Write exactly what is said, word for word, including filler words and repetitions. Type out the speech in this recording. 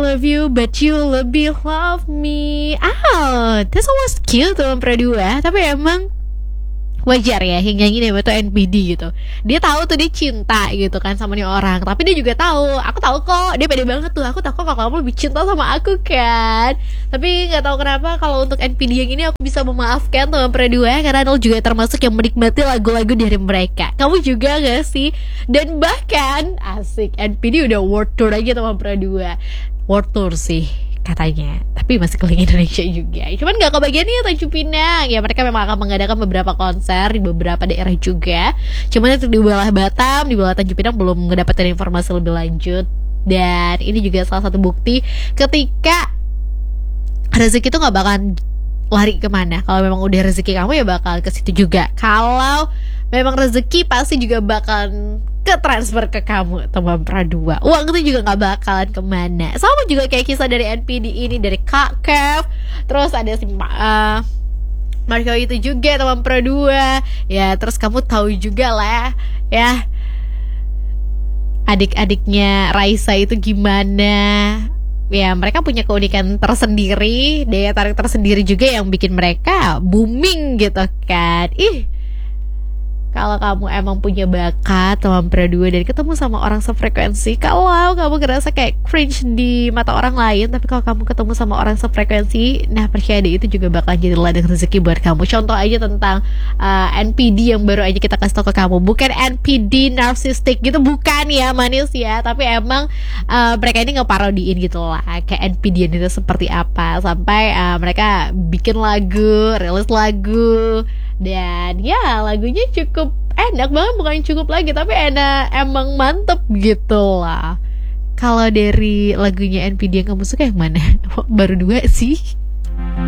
love you but you lebih love me. Ah, that's almost cute tuh berdua. Tapi emang wajar ya, yang nyanyi dia tuh N P D gitu. Dia tahu tuh dia cinta gitu kan sama nih orang, tapi dia juga tahu, aku tahu kok dia pede banget tuh, aku tahu kok kalau kamu lebih cinta sama aku kan. Tapi nggak tahu kenapa kalau untuk N P D yang ini aku bisa memaafkan teman berdua, karena Nol juga termasuk yang menikmati lagu-lagu dari mereka. Kamu juga gak sih? Dan bahkan asik, N P D udah world tour aja teman berdua. World tour sih katanya, tapi masih keliling Indonesia juga. Cuman gak kebagian nih Tanjung Pinang. Ya mereka memang akan mengadakan beberapa konser di beberapa daerah juga. Cuman untuk di wilayah Batam, di wilayah Tanjung Pinang belum mendapatkan informasi lebih lanjut. Dan ini juga salah satu bukti ketika rezeki itu gak bakalan lari kemana. Kalau memang udah rezeki kamu ya bakal ke situ juga. Kalau memang rezeki pasti juga bakalan ke transfer ke kamu teman Pradua. Uang itu juga gak bakalan kemana. Sama juga kayak kisah dari N P D ini, dari Kak Kev. Terus ada si uh, Marco itu juga teman Pradua. Ya terus kamu tahu juga lah ya, adik-adiknya Raisa itu gimana. Ya mereka punya keunikan tersendiri, daya tarik tersendiri juga yang bikin mereka booming gitu kan. Ih, kalau kamu emang punya bakat teman berdua dan ketemu sama orang sefrekuensi, kalau kamu ngerasa kayak cringe di mata orang lain, tapi kalau kamu ketemu sama orang sefrekuensi, nah percaya deh itu juga bakal jadi ladang rezeki buat kamu. Contoh aja tentang uh, N P D yang baru aja kita kasih tau ke kamu. Bukan N P D narcissistic gitu, bukan ya manis ya, tapi emang uh, mereka ini ngeparodiin gitu lah kayak N P D itu seperti apa, sampai uh, mereka bikin lagu, rilis lagu. Dan ya lagunya cukup enak banget, bukan cukup lagi tapi enak, emang mantep gitu lah. Kalau dari lagunya N P D yang kamu suka yang mana? Baru dua sih.